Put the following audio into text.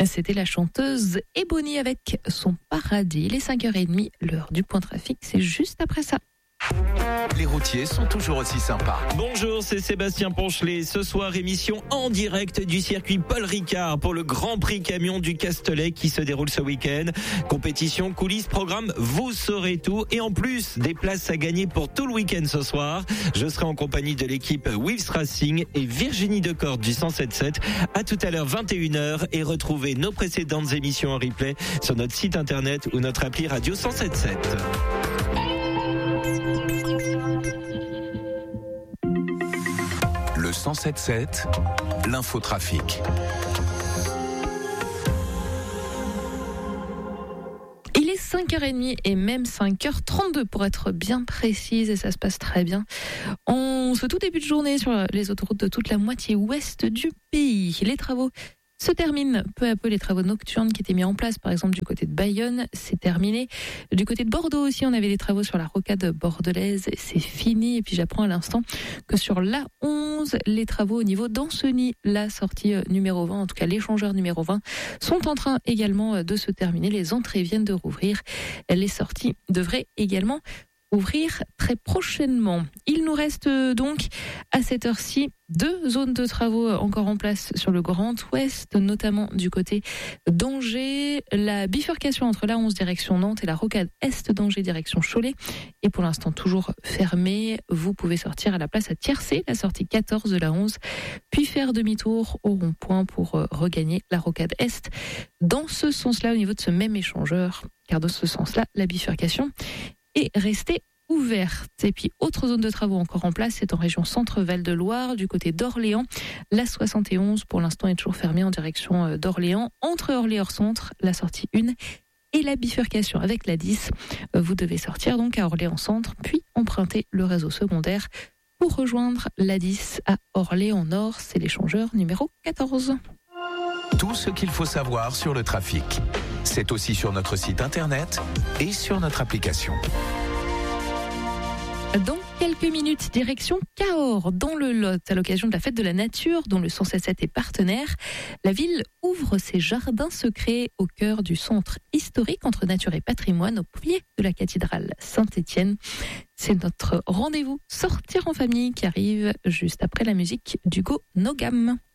C'était la chanteuse Ebony avec son paradis. Il est 5h30, l'heure du point trafic, c'est juste après ça. Les routiers sont toujours aussi sympas. Bonjour, c'est Sébastien Ponchelet. Ce soir, émission en direct du circuit Paul Ricard pour le Grand Prix Camion du Castellet qui se déroule ce week-end. Compétition, coulisses, programme, vous saurez tout. Et en plus, des places à gagner pour tout le week-end ce soir. Je serai en compagnie de l'équipe Wheels Racing et Virginie Decorde du 107.7. À tout à l'heure, 21h. Et retrouvez nos précédentes émissions en replay sur notre site internet ou notre appli Radio 107.7. Le 107.7, l'infotrafic. Il est 5h30 et même 5h32 pour être bien précise et ça se passe très bien. En ce tout début de journée sur les autoroutes de toute la moitié ouest du pays. Les travaux se terminent peu à peu, les travaux nocturnes qui étaient mis en place, par exemple du côté de Bayonne, c'est terminé. Du côté de Bordeaux aussi, on avait des travaux sur la rocade bordelaise, c'est fini. Et puis j'apprends à l'instant que sur l'A11, les travaux au niveau d'Ancenis, la sortie numéro 20, en tout cas l'échangeur numéro 20, sont en train également de se terminer. Les entrées viennent de rouvrir. Les sorties devraient également ouvrir très prochainement. Il nous reste donc à cette heure-ci 2 zones de travaux encore en place sur le Grand Ouest, notamment du côté d'Angers. La bifurcation entre la 11 direction Nantes et la rocade Est d'Angers direction Cholet est pour l'instant toujours fermée. Vous pouvez sortir à la place à Tiercé, la sortie 14 de la 11, puis faire demi-tour au rond-point pour regagner la rocade Est. Dans ce sens-là, au niveau de ce même échangeur, car dans ce sens-là, la bifurcation est restée ouverte. Et puis, autre zone de travaux encore en place, c'est en région Centre-Val de Loire, du côté d'Orléans. La 71, pour l'instant, est toujours fermée en direction d'Orléans. Entre Orléans-Centre, la sortie 1 et la bifurcation avec la 10. Vous devez sortir donc à Orléans-Centre, puis emprunter le réseau secondaire pour rejoindre la 10 à Orléans-Nord. C'est l'échangeur numéro 14. Tout ce qu'il faut savoir sur le trafic. C'est aussi sur notre site internet et sur notre application. Dans quelques minutes, direction Cahors, dans le Lot, à l'occasion de la fête de la nature, dont le 107.7 est partenaire. La ville ouvre ses jardins secrets au cœur du centre historique entre nature et patrimoine, au pied de la cathédrale Saint-Étienne. C'est notre rendez-vous sortir en famille qui arrive juste après la musique d'Hugo Nogam.